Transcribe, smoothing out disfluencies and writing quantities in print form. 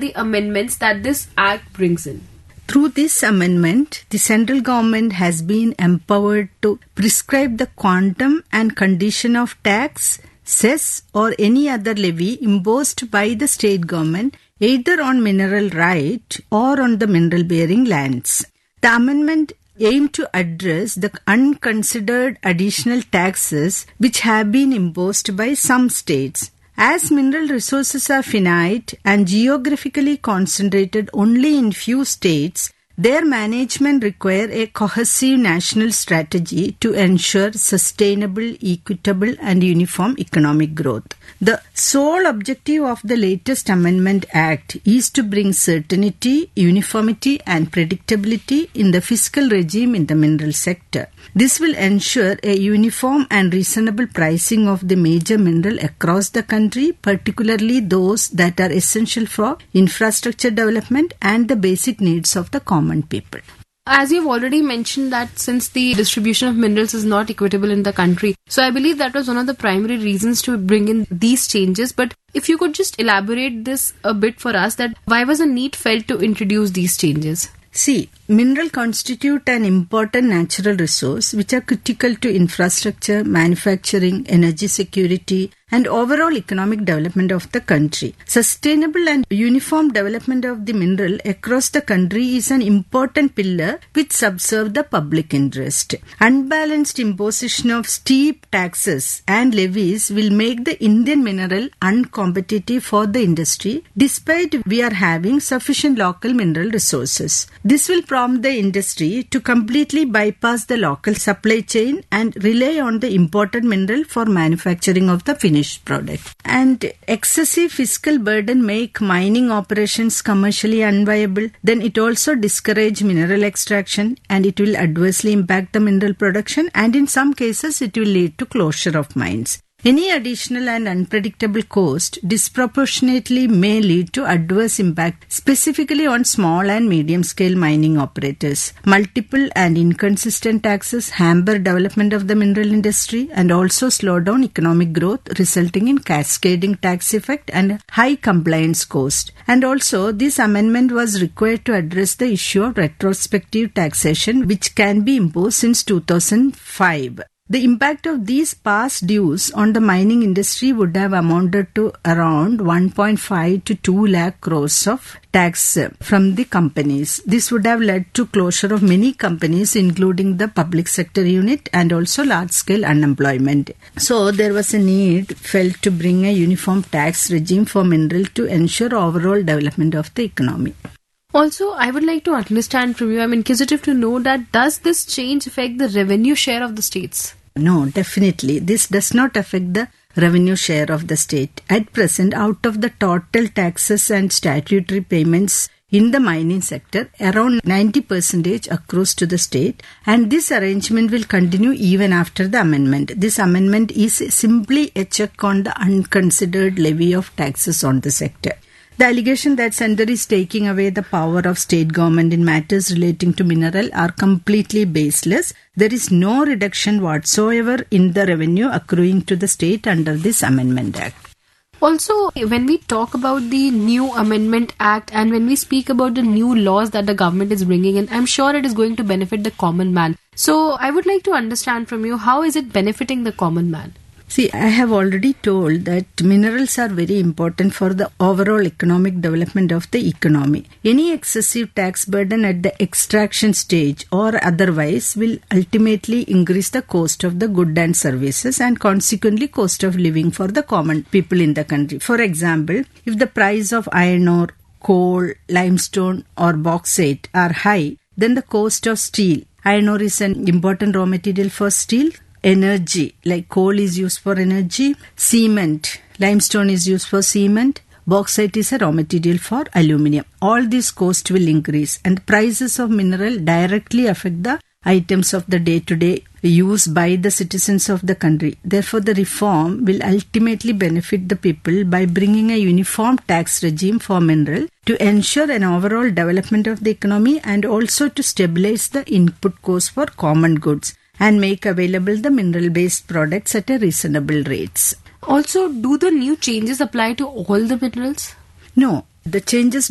the amendments that this act brings in? Through this amendment, the central government has been empowered to prescribe the quantum and condition of tax, cess or any other levy imposed by the state government either on mineral right or on the mineral-bearing lands. The amendment aimed to address the unconsidered additional taxes which have been imposed by some states. As mineral resources are finite and geographically concentrated only in few states, their management require a cohesive national strategy to ensure sustainable, equitable and uniform economic growth. The sole objective of the latest Amendment Act is to bring certainty, uniformity and predictability in the fiscal regime in the mineral sector. This will ensure a uniform and reasonable pricing of the major mineral across the country, particularly those that are essential for infrastructure development and the basic needs of the common people. As you've already mentioned that since the distribution of minerals is not equitable in the country, so I believe that was one of the primary reasons to bring in these changes. But if you could just elaborate this a bit for us, that why was a need felt to introduce these changes? See, mineral constitute an important natural resource which are critical to infrastructure, manufacturing, energy security and overall economic development of the country. Sustainable and uniform development of the mineral across the country is an important pillar which subserves the public interest. Unbalanced imposition of steep taxes and levies will make the Indian mineral uncompetitive for the industry despite we are having sufficient local mineral resources. This will prompt the industry to completely bypass the local supply chain and rely on the imported mineral for manufacturing of the finished product. And excessive fiscal burden make mining operations commercially unviable. Then it also discourage mineral extraction and it will adversely impact the mineral production, and in some cases it will lead to closure of mines. Any additional and unpredictable cost disproportionately may lead to adverse impact, specifically on small and medium-scale mining operators. Multiple and inconsistent taxes hamper development of the mineral industry and also slow down economic growth, resulting in cascading tax effect and high compliance cost. And also, this amendment was required to address the issue of retrospective taxation, which can be imposed since 2005. The impact of these past dues on the mining industry would have amounted to around 1.5 to 2 lakh crores of tax from the companies. This would have led to closure of many companies, including the public sector unit, and also large-scale unemployment. So there was a need felt to bring a uniform tax regime for mineral to ensure overall development of the economy. Also, I would like to understand from you, I'm inquisitive to know that does this change affect the revenue share of the states? No, definitely. This does not affect the revenue share of the state. At present, out of the total taxes and statutory payments in the mining sector, around 90% accrues to the state, and this arrangement will continue even after the amendment. This amendment is simply a check on the unconsidered levy of taxes on the sector. The allegation that Centre is taking away the power of state government in matters relating to mineral are completely baseless. There is no reduction whatsoever in the revenue accruing to the state under this Amendment Act. Also, when we talk about the new Amendment Act and when we speak about the new laws that the government is bringing in, I'm sure it is going to benefit the common man. So, I would like to understand from you, how is it benefiting the common man? See, I have already told that minerals are very important for the overall economic development of the economy. Any excessive tax burden at the extraction stage or otherwise will ultimately increase the cost of the goods and services and consequently cost of living for the common people in the country. For example, if the price of iron ore, coal, limestone or bauxite are high, then the cost of steel. Iron ore is an important raw material for steel. Energy, like coal is used for energy, cement, limestone is used for cement, bauxite is a raw material for aluminium. All these costs will increase and the prices of mineral directly affect the items of the day-to-day use by the citizens of the country. Therefore, the reform will ultimately benefit the people by bringing a uniform tax regime for mineral to ensure an overall development of the economy and also to stabilize the input cost for common goods and make available the mineral-based products at a reasonable rates. Also, do the new changes apply to all the minerals? No, the changes